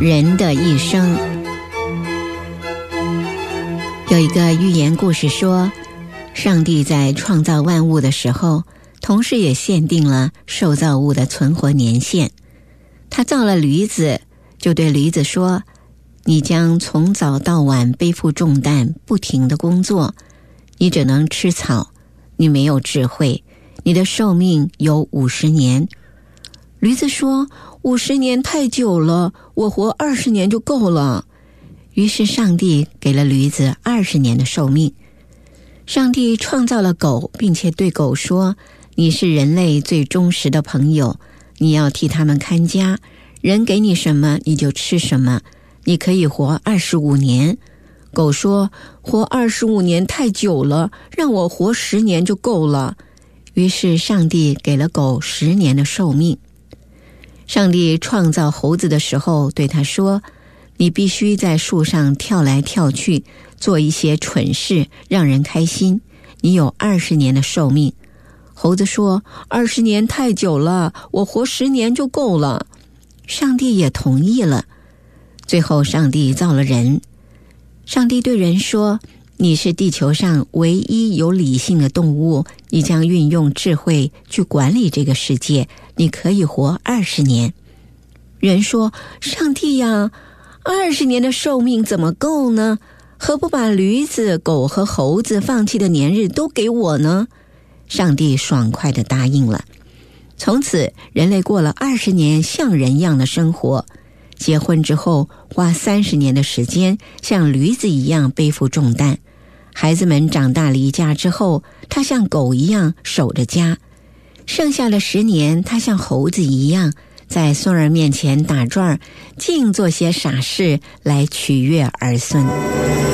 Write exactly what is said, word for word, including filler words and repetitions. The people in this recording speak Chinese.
人的一生。有一个寓言故事说，上帝在创造万物的时候，同时也限定了受造物的存活年限。他造了驴子，就对驴子说，你将从早到晚背负重担，不停地工作，你只能吃草，你没有智慧，你的寿命有五十年。驴子说，五十年太久了，我活二十年就够了。于是上帝给了驴子二十年的寿命。上帝创造了狗，并且对狗说，你是人类最忠实的朋友，你要替他们看家，人给你什么你就吃什么，你可以活二十五年。狗说，活二十五年太久了，让我活十年就够了。于是上帝给了狗十年的寿命。上帝创造猴子的时候对他说，你必须在树上跳来跳去，做一些蠢事让人开心，你有二十年的寿命。猴子说，二十年太久了，我活十年就够了。上帝也同意了。最后上帝造了人。上帝对人说，你是地球上唯一有理性的动物，你将运用智慧去管理这个世界，你可以活二十年。人说，上帝呀，二十年的寿命怎么够呢？何不把驴子、狗和猴子放弃的年日都给我呢？上帝爽快地答应了。从此人类过了二十年像人一样的生活，结婚之后花三十年的时间像驴子一样背负重担，孩子们长大离家之后，他像狗一样守着家，剩下的十年他像猴子一样在孙儿面前打转，净做些傻事来取悦儿孙。